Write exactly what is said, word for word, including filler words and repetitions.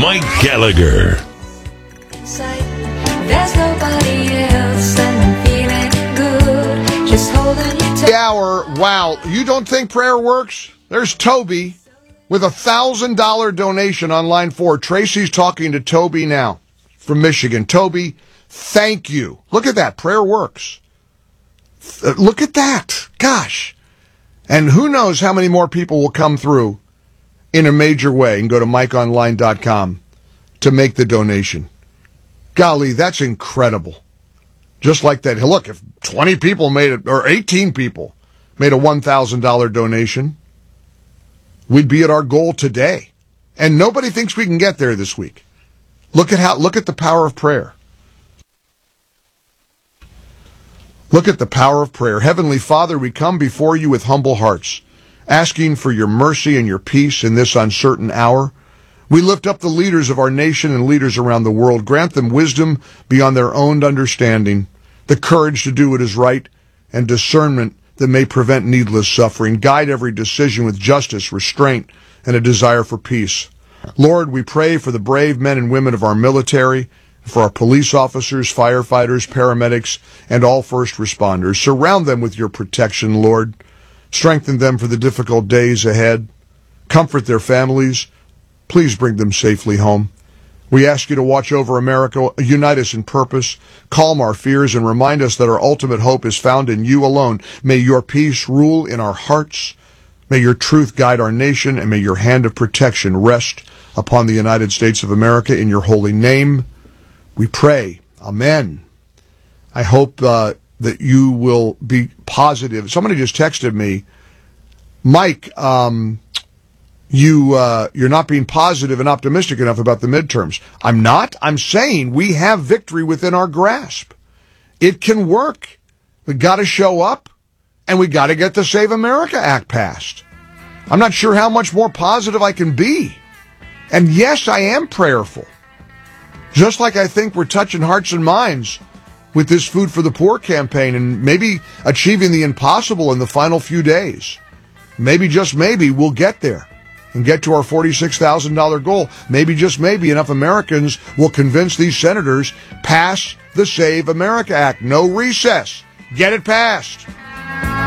Mike Gallagher. There's nobody else and I'm feeling good. Just holding you tight. The hour, wow. You don't think prayer works? There's Toby with a one thousand dollars donation on line four. Tracy's talking to Toby now from Michigan. Toby, thank you. Look at that. Prayer works. Uh, look at that. Gosh. And who knows how many more people will come through in a major way and go to mike online dot com to make the donation. Golly, that's incredible. Just like that. Look, if twenty people made it, or eighteen people made a one thousand dollars donation, we'd be at our goal today. And nobody thinks we can get there this week. Look at how, look at the power of prayer. Look at the power of prayer. Heavenly Father, we come before you with humble hearts, asking for your mercy and your peace in this uncertain hour. We lift up the leaders of our nation and leaders around the world. Grant them wisdom beyond their own understanding, the courage to do what is right, and discernment that may prevent needless suffering. Guide every decision with justice, restraint, and a desire for peace. Lord, we pray for the brave men and women of our military, for our police officers, firefighters, paramedics, and all first responders. Surround them with your protection, Lord. Strengthen them for the difficult days ahead. Comfort their families. Please bring them safely home. We ask you to watch over America, unite us in purpose, calm our fears, and remind us that our ultimate hope is found in you alone. May your peace rule in our hearts. May your truth guide our nation, and may your hand of protection rest upon the United States of America. In your holy name, we pray. Amen. I hope uh, that you will be positive. Somebody just texted me, Mike, um... You, uh, you're not being positive and optimistic enough about the midterms. I'm not. I'm saying we have victory within our grasp. It can work. We got to show up, and we got to get the Save America Act passed. I'm not sure how much more positive I can be. And yes, I am prayerful. Just like I think we're touching hearts and minds with this Food for the Poor campaign and maybe achieving the impossible in the final few days. Maybe, just maybe, we'll get there and get to our forty-six thousand dollars goal. Maybe, just maybe, enough Americans will convince these senators, pass the Save America Act. No recess. Get it passed.